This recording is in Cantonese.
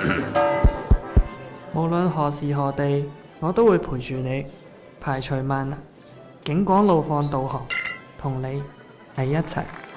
無論何時何地，我都會陪住你，排除萬難，警廣路況導航，同你喺一齊。